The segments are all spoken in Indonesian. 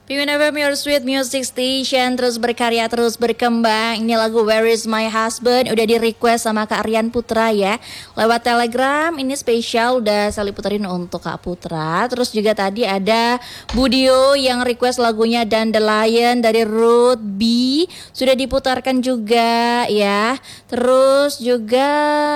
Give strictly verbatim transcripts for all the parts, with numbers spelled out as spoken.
Pimin F M, your sweet music station, terus berkarya, terus berkembang. Ini lagu Where Is My Husband udah di request sama Kak Rian Putra ya, lewat Telegram. Ini spesial udah Sally puterin untuk Kak Putra. Terus juga tadi ada Budio yang request lagunya Dandelion dari Ruth B, sudah diputarkan juga ya. Terus juga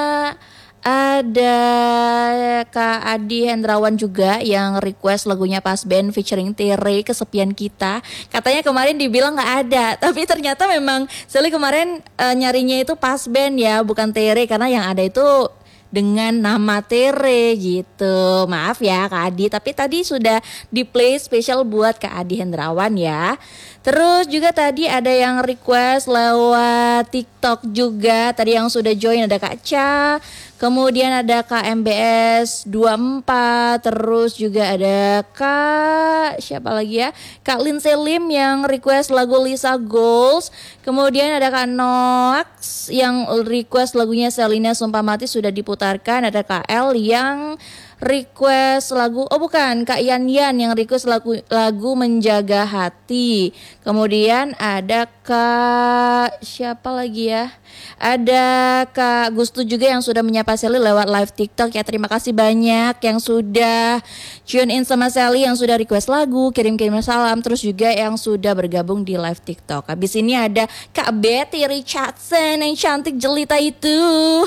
ada Kak Adi Hendrawan juga yang request lagunya Pas Band featuring Tere, Kesepian Kita. Katanya kemarin dibilang gak ada, tapi ternyata memang Sally kemarin uh, nyarinya itu Pas Band ya, bukan Tere. Karena yang ada itu dengan nama Tere gitu. Maaf ya Kak Adi, tapi tadi sudah di play spesial buat Kak Adi Hendrawan ya. Terus juga tadi ada yang request lewat TikTok juga. Tadi yang sudah join ada Kak Cha, kemudian ada Kak M B S dua puluh empat, terus juga ada Kak siapa lagi ya? Kak Lin Selim yang request lagu Lisa Goals. Kemudian ada Kak Noax yang request lagunya Selina Sumpah Mati sudah diputarkan. Ada Kak L yang request lagu, oh bukan, Kak Yan Yan yang request lagu lagu Menjaga Hati. Kemudian ada Kak siapa lagi ya? Ada Kak Gustu juga yang sudah menyapa Sally lewat live TikTok ya. Terima kasih banyak yang sudah tune in sama Sally, yang sudah request lagu, kirim-kirim salam, terus juga yang sudah bergabung di live TikTok. Habis ini ada Kak Betty Richardson yang cantik jelita itu.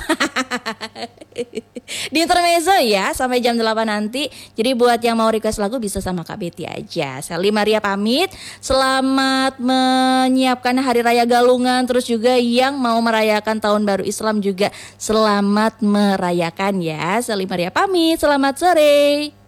Di intermezzo ya sampai jam delapan nanti. Jadi buat yang mau request lagu bisa sama Kak Betty aja. Sally Maria pamit. Selamat menyiapkan Hari Raya Galungan. Terus juga yang mau merayakan Tahun Baru Islam juga selamat merayakan ya. Sally Maria pamit. Selamat sore.